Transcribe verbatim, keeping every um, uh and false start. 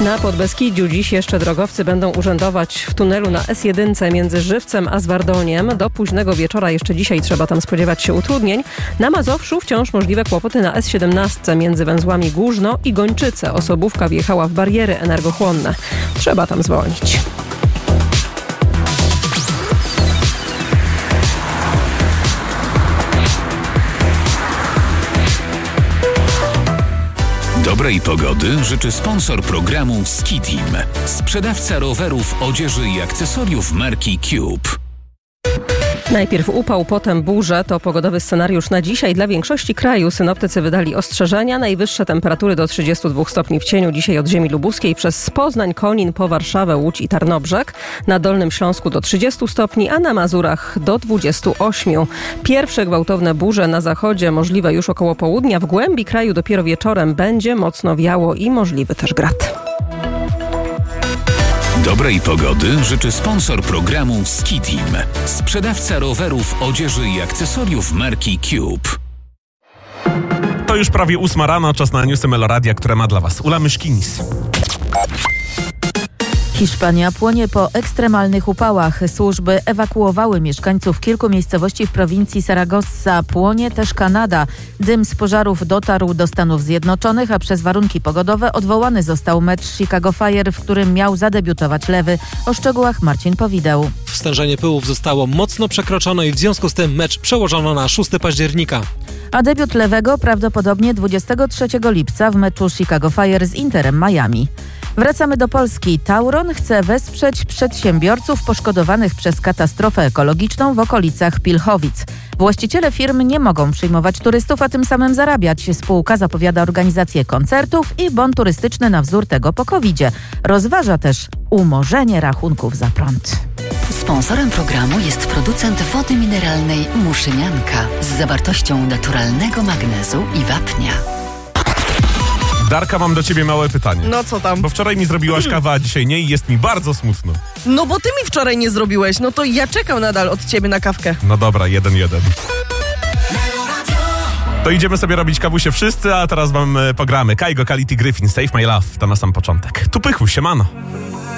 Na Podbeskidziu dziś jeszcze drogowcy będą urzędować w tunelu na S jeden między Żywcem a Zwardoniem. Do późnego wieczora jeszcze dzisiaj trzeba tam spodziewać się utrudnień. Na Mazowszu wciąż możliwe kłopoty na S siedemnaście między węzłami Górzno i Gończyce. Osobówka wjechała w bariery energochłonne. Trzeba tam zwolnić. Dobrej pogody życzy sponsor programu Ski Team. Sprzedawca rowerów, odzieży i akcesoriów marki Cube. Najpierw upał, potem burze. To pogodowy scenariusz na dzisiaj. Dla większości kraju synoptycy wydali ostrzeżenia. Najwyższe temperatury do trzydziestu dwóch stopni w cieniu dzisiaj od ziemi lubuskiej przez Poznań, Konin po Warszawę, Łódź i Tarnobrzeg. Na Dolnym Śląsku do trzydziestu stopni, a na Mazurach do dwudziestu ośmiu. Pierwsze gwałtowne burze na zachodzie możliwe już około południa. W głębi kraju dopiero wieczorem będzie mocno wiało i możliwy też grad. Dobrej pogody życzy sponsor programu Ski Team. Sprzedawca rowerów, odzieży i akcesoriów marki Cube. To już prawie ósma rano, czas na newsy Meloradia, które ma dla Was Ula Myszkinis. Hiszpania płonie po ekstremalnych upałach. Służby ewakuowały mieszkańców kilku miejscowości w prowincji Saragossa. Płonie też Kanada. Dym z pożarów dotarł do Stanów Zjednoczonych, a przez warunki pogodowe odwołany został mecz Chicago Fire, w którym miał zadebiutować Lewy. O szczegółach Marcin Powideł. Stężenie pyłów zostało mocno przekroczone i w związku z tym mecz przełożono na szóstego października. A debiut Lewego prawdopodobnie dwudziestego trzeciego lipca w meczu Chicago Fire z Interem Miami. Wracamy do Polski. Tauron chce wesprzeć przedsiębiorców poszkodowanych przez katastrofę ekologiczną w okolicach Pilchowic. Właściciele firm nie mogą przyjmować turystów, a tym samym zarabiać. Spółka zapowiada organizację koncertów i bon turystyczny na wzór tego po kowidzie. Rozważa też umorzenie rachunków za prąd. Sponsorem programu jest producent wody mineralnej Muszynianka z zawartością naturalnego magnezu i wapnia. Darka, mam do ciebie małe pytanie. No co tam? Bo wczoraj mi zrobiłaś kawę, a dzisiaj nie i jest mi bardzo smutno. No bo ty mi wczoraj nie zrobiłeś, no to ja czekam nadal od ciebie na kawkę. No dobra, jeden jeden. To idziemy sobie robić kawusie wszyscy, a teraz wam pogramy. Kaigo, Kality, Gryfin, Save My Love. To na sam początek. Tu Pychu, siemano.